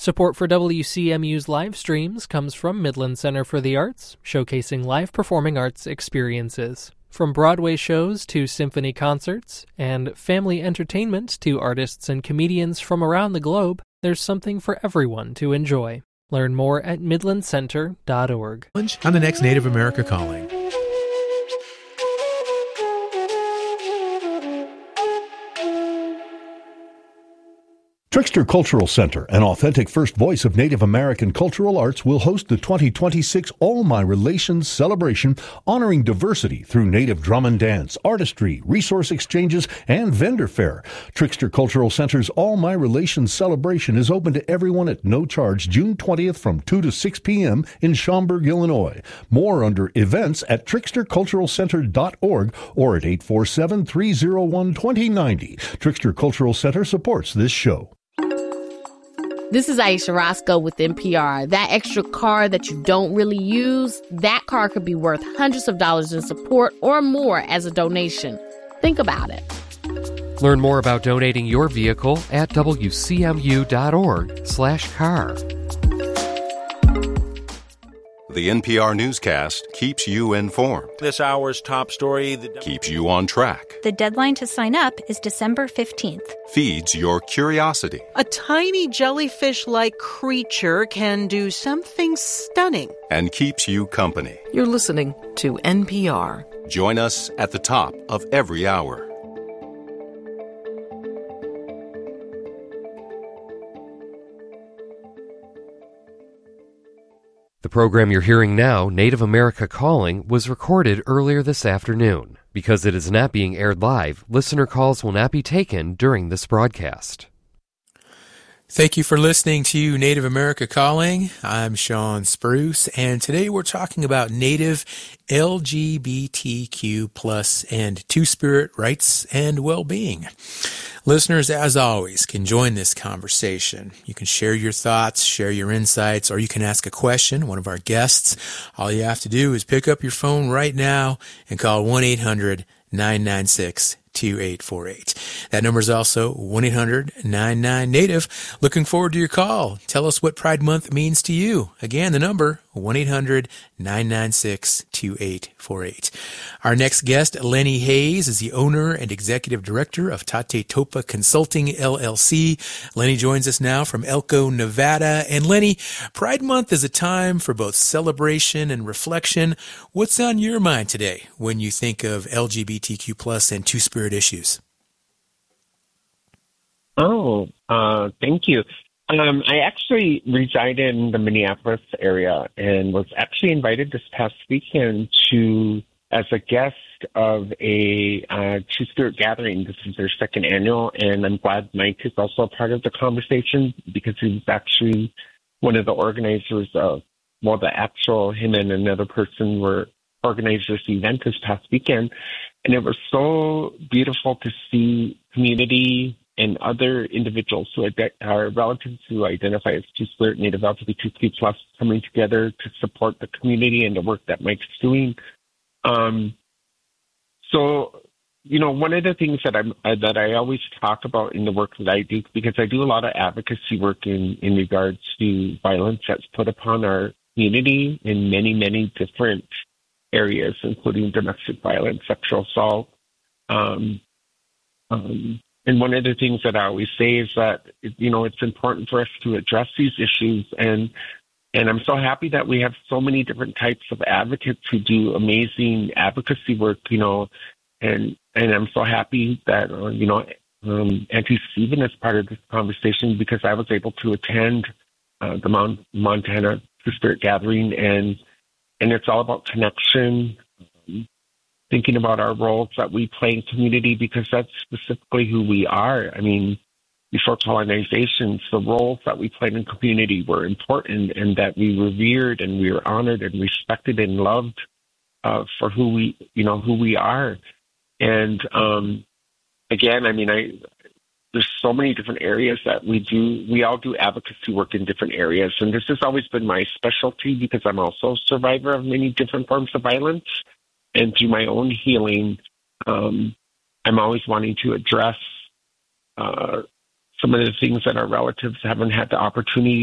Support for WCMU's live streams comes from Midland Center for the Arts, showcasing live performing arts experiences. From Broadway shows to symphony concerts, and family entertainment to artists and comedians from around the globe, there's something for everyone to enjoy. Learn more at midlandcenter.org. On the next Native America Calling. Trickster Cultural Center, an authentic first voice of Native American cultural arts, will host the 2026 All My Relations celebration, honoring diversity through Native drum and dance, artistry, resource exchanges, and vendor fair. Trickster Cultural Center's All My Relations celebration is open to everyone at no charge June 20th from 2 to 6 p.m. in Schaumburg, Illinois. More under events at tricksterculturalcenter.org or at 847-301-2090. Trickster Cultural Center supports this show. This is Aisha Roscoe with NPR. That extra car that you don't really use, that car could be worth hundreds of dollars in support or more as a donation. Think about it. Learn more about donating your vehicle at wcmu.org/car. The NPR newscast keeps you informed. This hour's top story keeps you on track. The deadline to sign up is December 15th. Feeds your curiosity. A tiny jellyfish-like creature can do something stunning. And keeps you company. You're listening to NPR. Join us at the top of every hour. The program you're hearing now, Native America Calling, was recorded earlier this afternoon. Because it is not being aired live, listener calls will not be taken during this broadcast. Thank you for listening to Native America Calling. I'm Sean Spruce, and today we're talking about Native LGBTQ plus and Two-Spirit rights and well-being. Listeners, as always, can join this conversation. You can share your thoughts, share your insights, or you can ask a question, one of our guests. All you have to do is pick up your phone right now and call 1-800-996-2848. That number is also 1-800-99-NATIVE. Looking forward to your call. Tell us what Pride Month means to you. Again, the number, 1-800-996-2848. Our next guest, Lenny Hayes, is the owner and executive director of Tate Topa Consulting, LLC. Lenny joins us now from Elko, Nevada. And Lenny, Pride Month is a time for both celebration and reflection. What's on your mind today when you think of LGBTQ plus and Two-Spirit issues? Thank you. I actually reside in the Minneapolis area and was actually invited this past weekend as a guest of a Two-Spirit gathering. This is their second annual, and I'm glad Mike is also a part of the conversation because he was actually one of the organizers of, him and another person were organized this event this past weekend. And it was so beautiful to see community and other individuals who are relatives who identify as Two-Spirit, Native LGBTQ plus coming together to support the community and the work that Mike's doing. One of the things that I always talk about in the work that I do, because I do a lot of advocacy work in regards to violence that's put upon our community in many, many different areas, including domestic violence, sexual assault. And one of the things that I always say is that, it's important for us to address these issues. And I'm so happy that we have so many different types of advocates who do amazing advocacy work, and I'm so happy that, Auntie Stephen is part of this conversation because I was able to attend the Montana Two-Spirit gathering, and it's all about connection, thinking about our roles that we play in community, because that's specifically who we are. I mean, before colonization, the roles that we played in community were important, and that we revered and we were honored and respected and loved for who we are. And again, I mean, there's so many different areas that we do. We all do advocacy work in different areas, and this has always been my specialty because I'm also a survivor of many different forms of violence. And through my own healing, I'm always wanting to address some of the things that our relatives haven't had the opportunity